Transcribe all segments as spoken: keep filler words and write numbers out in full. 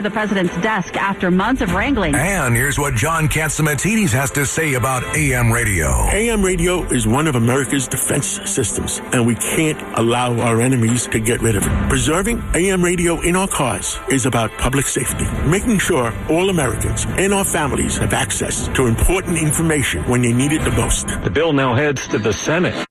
the president's desk after months of wrangling. And here's what John Catsimatidis has to say about A M radio. A M radio is one of America's defense systems, and we can't allow our enemies to get rid of it. Preserving A M radio in our cars is about public safety, making sure all Americans and our families have access to important information when they need it the most. The bill now heads to the Senate.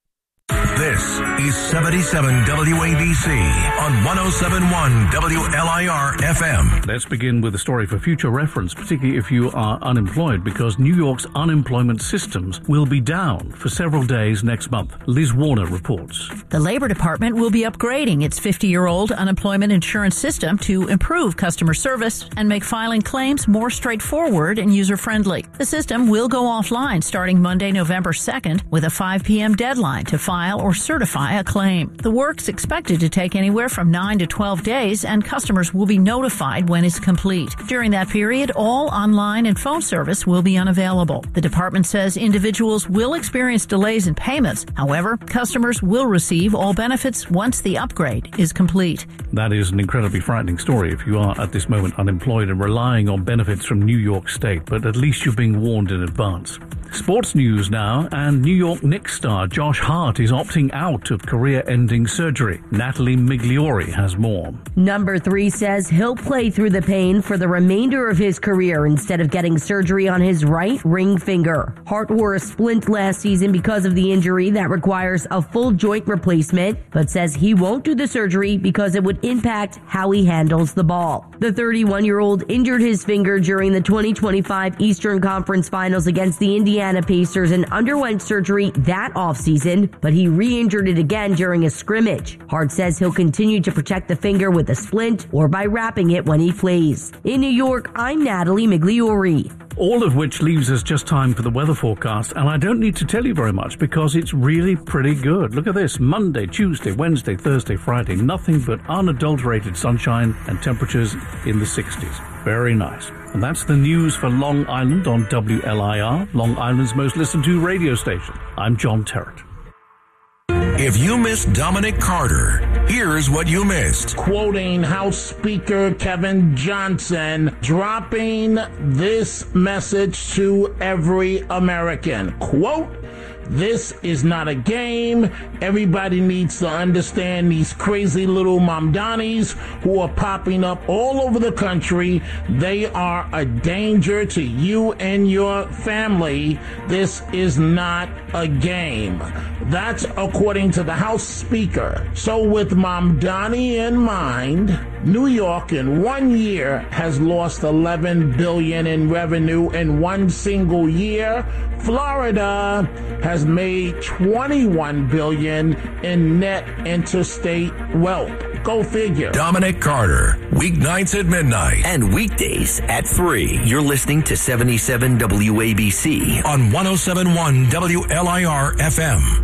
This is seventy-seven W A B C on one oh seven point one W L I R F M. Let's begin with a story for future reference, particularly if you are unemployed, because New York's unemployment systems will be down for several days next month. Liz Warner reports. The Labor Department will be upgrading its fifty-year-old unemployment insurance system to improve customer service and make filing claims more straightforward and user-friendly. The system will go offline starting Monday, November second, with a five p.m. deadline to file or certify a claim. The work's expected to take anywhere from nine to twelve days, and customers will be notified when it's complete. During that period, all online and phone service will be unavailable. The department says individuals will experience delays in payments. However, customers will receive all benefits once the upgrade is complete. That is an incredibly frightening story if you are at this moment unemployed and relying on benefits from New York State, but at least you're being warned in advance. Sports news now, and New York Knicks star Josh Hart is opting out of career-ending surgery. Natalie Migliori has more. Number three says he'll play through the pain for the remainder of his career instead of getting surgery on his right ring finger. Hart wore a splint last season because of the injury that requires a full joint replacement, but says he won't do the surgery because it would impact how he handles the ball. The thirty-one-year-old injured his finger during the twenty twenty-five Eastern Conference Finals against the Indiana Pacers and underwent surgery that offseason, but he re-injured it again during a scrimmage. Hart says he'll continue to protect the finger with a splint or by wrapping it when he plays. In New York, I'm Natalie Migliori. All of which leaves us just time for the weather forecast, and I don't need to tell you very much because it's really pretty good. Look at this. Monday, Tuesday, Wednesday, Thursday, Friday, nothing but unadulterated sunshine and temperatures in the sixties. Very nice. And that's the news for Long Island on W L I R, Long Island's most listened to radio station. I'm John Terrett. If you missed Dominic Carter, here's what you missed. Quoting House Speaker Kevin Johnson, dropping this message to every American. Quote, "This is not a game. Everybody needs to understand these crazy little Mamdanis who are popping up all over the country. They are a danger to you and your family. This is not a game." That's according to the House Speaker. So with Mamdani in mind, New York in one year has lost eleven billion dollars in revenue in one single year. Florida has made twenty-one billion dollars in net interstate wealth. Go figure. Dominic Carter, weeknights at midnight. And weekdays at three. You're listening to seventy-seven W A B C on one oh seven point one W L I R F M.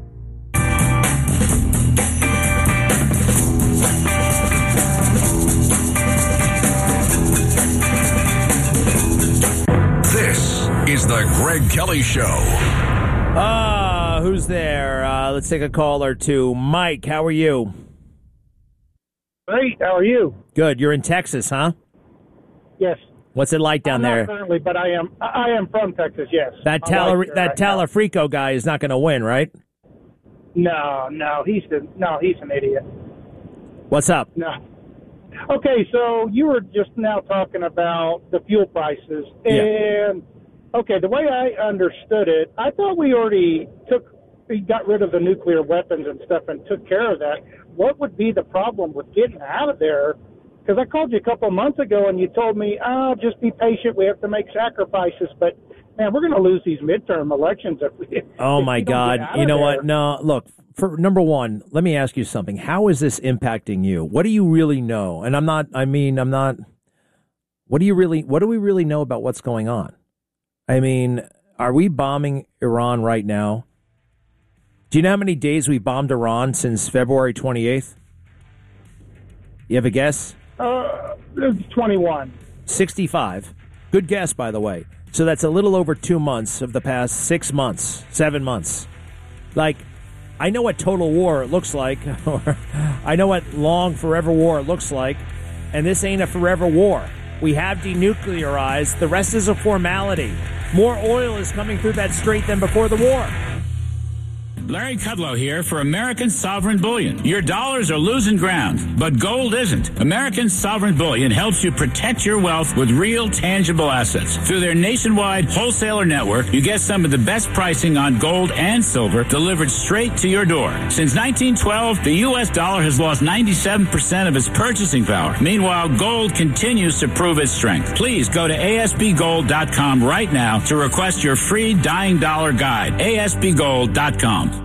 This is the Greg Kelly Show. Ah, uh, who's there? Uh, let's take a call or two. Mike, how are you? Great. How are you? Good. You're in Texas, huh? Yes. What's it like down I'm there? Not currently, but I am. I am from Texas. Yes. That Tal- that right Talafrico guy is not going to win, right? No, no, he's the, no, he's an idiot. What's up? No. Okay, so you were just now talking about the fuel prices, and yeah. okay, the way I understood it, I thought we already took, we got rid of the nuclear weapons and stuff and took care of that. What would be the problem with getting out of there? Because I called you a couple of months ago and you told me, oh, just be patient. We have to make sacrifices. But, man, we're going to lose these midterm elections if we Oh, if my we God. You know there. what? No, look, for number one, let me ask you something. How is this impacting you? What do you really know? And I'm not, I mean, I'm not, what do you really, what do we really know about what's going on? I mean, are we bombing Iran right now? Do you know how many days we bombed Iran since February twenty-eighth? You have a guess? Uh, twenty-one. sixty-five. Good guess, by the way. So that's a little over two months of the past six months, seven months. Like, I know what total war looks like, or I know what long forever war looks like. and this ain't a forever war. We have denuclearized. The rest is a formality. More oil is coming through that strait than before the war. Larry Kudlow here for American Sovereign Bullion. Your dollars are losing ground, but gold isn't. American Sovereign Bullion helps you protect your wealth with real, tangible assets. Through their nationwide wholesaler network, you get some of the best pricing on gold and silver delivered straight to your door. Since nineteen twelve, the U S dollar has lost ninety-seven percent of its purchasing power. Meanwhile, gold continues to prove its strength. Please go to A S B gold dot com right now to request your free Dying Dollar Guide. A S B gold dot com.